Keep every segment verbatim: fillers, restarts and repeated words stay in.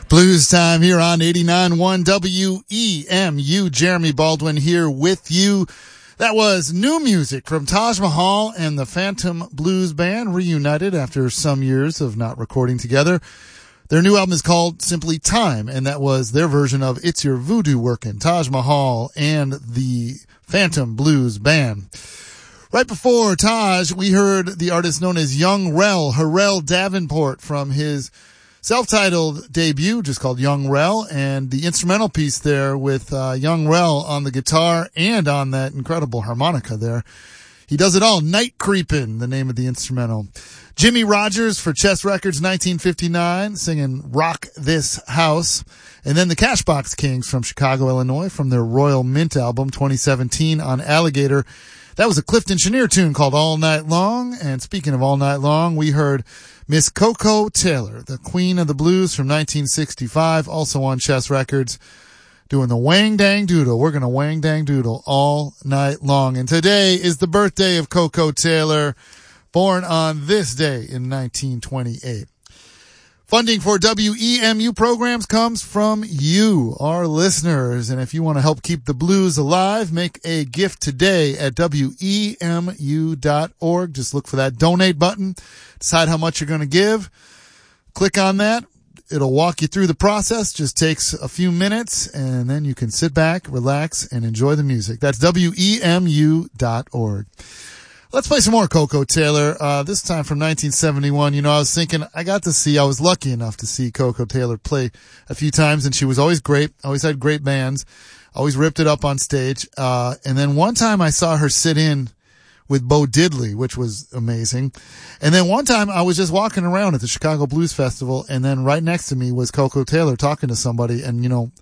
Blues Time here on eighty-nine point one W E M U. Jeremy Baldwin here with you. That was new music from Taj Mahal and the Phantom Blues Band, reunited after some years of not recording together. Their new album is called simply Time, and that was their version of It's Your Voodoo Workin', Taj Mahal and the Phantom Blues Band. Right before Taj, we heard the artist known as Young Rel, Harrell Davenport, from his self-titled debut, just called Young Rel, and the instrumental piece there with uh, Young Rel on the guitar and on that incredible harmonica there. He does it all. Night Creepin', the name of the instrumental. Jimmy Rogers for Chess Records, nineteen fifty-nine, singing Rock This House. And then the Cashbox Kings from Chicago, Illinois, from their Royal Mint album, twenty seventeen, on Alligator. That was a Clifton Chenier tune called All Night Long. And speaking of All Night Long, we heard Miss Koko Taylor, the Queen of the Blues, from nineteen sixty-five, also on Chess Records, doing the Wang Dang Doodle. We're going to Wang Dang Doodle all night long. And today is the birthday of Koko Taylor, born on this day in nineteen twenty-eight. Funding for W E M U programs comes from you, our listeners. And if you want to help keep the blues alive, make a gift today at W E M U dot org. Just look for that donate button. Decide how much you're going to give. Click on that. It'll walk you through the process. Just takes a few minutes, and then you can sit back, relax, and enjoy the music. That's W E M U dot org. Let's play some more Koko Taylor, uh, this time from nineteen seventy-one. You know, I was thinking, I got to see, I was lucky enough to see Koko Taylor play a few times, and she was always great, always had great bands, always ripped it up on stage. Uh, and then one time I saw her sit in with Bo Diddley, which was amazing. And then one time I was just walking around at the Chicago Blues Festival, and then right next to me was Koko Taylor talking to somebody, and you know,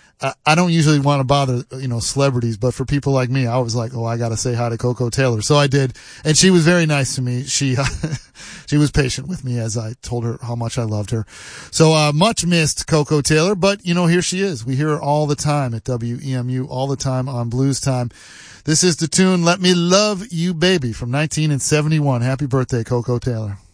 I don't usually want to bother, you know, celebrities, but for people like me, I was like, oh, I got to say hi to Koko Taylor. So I did. And she was very nice to me. She, she was patient with me as I told her how much I loved her. So, uh, much missed Koko Taylor, but you know, here she is. We hear her all the time at W E M U, all the time on Blues Time. This is the tune Let Me Love You Baby from nineteen seventy-one. Happy birthday, Koko Taylor.